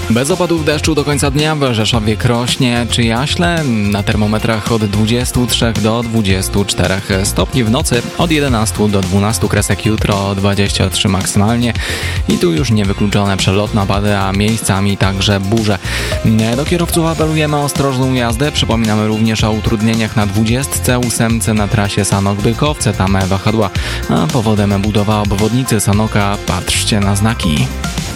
Bez opadów deszczu do końca dnia w Rzeszowie, Krośnie czy Jaśle. Na termometrach od 23 do 24 stopni. W nocy od 11 do 12 kresek, jutro 23 maksymalnie. I tu już niewykluczone przelotne opady, a miejscami także burze. Do kierowców apelujemy o ostrożną jazdę. Przypominamy również o utrudnieniach na 28 na trasie Sanok-Bykowce. Tam wahadła, a powodem budowa obwodnicy Sanoka. Patrzcie na znaki.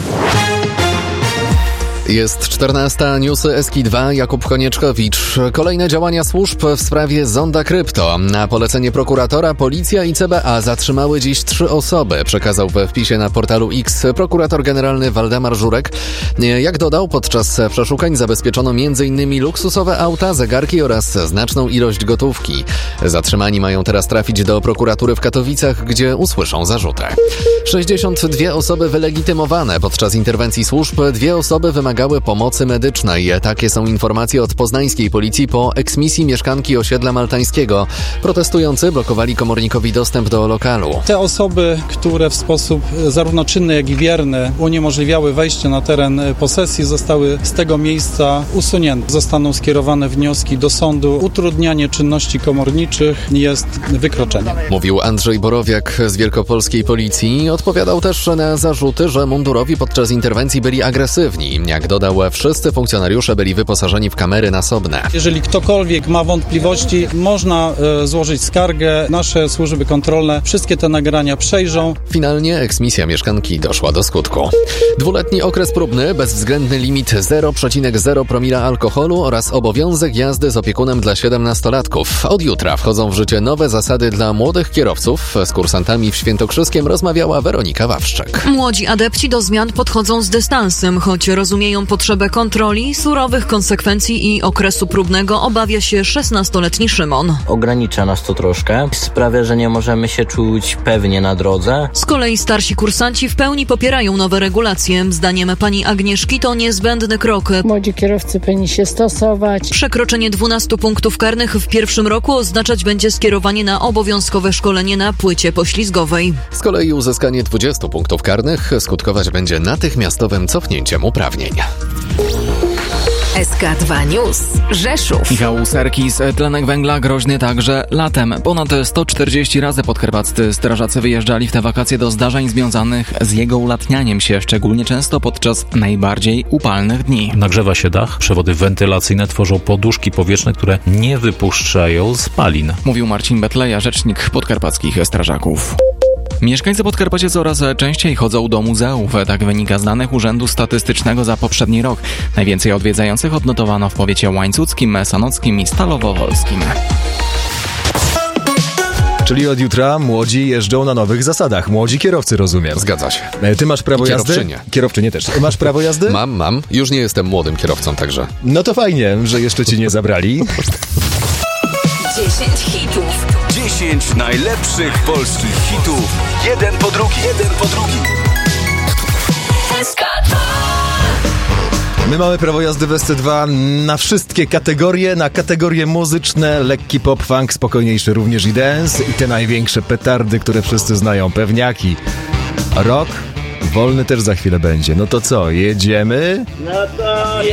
Jest 14, newsy SK2, Jakub Konieczkowicz. Kolejne działania służb w sprawie zonda krypto. Na polecenie prokuratora policja i CBA zatrzymały dziś 3 osoby, przekazał we wpisie na portalu X prokurator generalny Waldemar Żurek. Jak dodał, podczas przeszukań zabezpieczono m.in. luksusowe auta, zegarki oraz znaczną ilość gotówki. Zatrzymani mają teraz trafić do prokuratury w Katowicach, gdzie usłyszą zarzuty. 62 osoby wylegitymowane podczas interwencji służb, 2 osoby wymagały pomocy medycznej. Takie są informacje od poznańskiej policji po eksmisji mieszkanki osiedla maltańskiego. Protestujący blokowali komornikowi dostęp do lokalu. Te osoby, które w sposób zarówno czynny, jak i bierny uniemożliwiały wejście na teren posesji, zostały z tego miejsca usunięte. Zostaną skierowane wnioski do sądu. Utrudnianie czynności komorniczych jest wykroczeniem. Mówił Andrzej Borowiak z wielkopolskiej policji. Odpowiadał też na zarzuty, że mundurowi podczas interwencji byli agresywni. Jak dodał, wszyscy funkcjonariusze byli wyposażeni w kamery nasobne. Jeżeli ktokolwiek ma wątpliwości, można złożyć skargę. Nasze służby kontrolne wszystkie te nagrania przejrzą. Finalnie eksmisja mieszkanki doszła do skutku. 2-letni okres próbny, bezwzględny limit 0,0 promila alkoholu oraz obowiązek jazdy z opiekunem dla 17-latków. Od jutra wchodzą w życie nowe zasady dla młodych kierowców. Z kursantami w Świętokrzyskiem rozmawiała Weronika Wawrzyk. Młodzi adepci do zmian podchodzą z dystansem, choć rozumieją potrzebę kontroli, surowych konsekwencji i okresu próbnego, obawia się 16-letni Szymon. Ogranicza nas to troszkę, sprawia, że nie możemy się czuć pewnie na drodze. Z kolei starsi kursanci w pełni popierają nowe regulacje. Zdaniem pani Agnieszki to niezbędny krok. Młodzi kierowcy powinni się stosować. Przekroczenie 12 punktów karnych w pierwszym roku oznaczać będzie skierowanie na obowiązkowe szkolenie na płycie poślizgowej. Z kolei uzyskanie 20 punktów karnych skutkować będzie natychmiastowym cofnięciem uprawnień. SK2 News. Rzeszów. Michał Serkis, tlenek węgla groźny także latem. Ponad 140 razy podkarpaccy strażacy wyjeżdżali w te wakacje do zdarzeń związanych z jego ulatnianiem się, szczególnie często podczas najbardziej upalnych dni. Nagrzewa się dach, przewody wentylacyjne tworzą poduszki powietrzne, które nie wypuszczają spalin. Mówił Marcin Betleja, rzecznik podkarpackich strażaków. Mieszkańcy Podkarpacia coraz częściej chodzą do muzeów. Tak wynika z danych Urzędu Statystycznego za poprzedni rok. Najwięcej odwiedzających odnotowano w powiecie łańcuckim, sanockim i stalowo-wolskim. Czyli od jutra młodzi jeżdżą na nowych zasadach. Młodzi kierowcy, rozumiem. Zgadza się. Ty masz prawo jazdy? Kierowczynie. Kierowczynie też. Masz prawo jazdy? Mam. Już nie jestem młodym kierowcą, także. No to fajnie, że jeszcze ci nie zabrali. 10 hitów. 10 najlepszych polskich hitów. Jeden po drugi. SK2. My mamy prawo jazdy w SC2 na wszystkie kategorie, na kategorie muzyczne, lekki pop, funk, spokojniejszy również i dance i te największe petardy, które wszyscy znają, pewniaki. Rock wolny też za chwilę będzie. No to co, jedziemy? No to